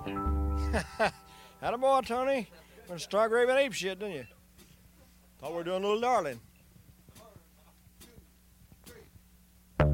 Attaboy, Tony. Went stark raving ape shit, didn't you? Thought we were doing a little darling.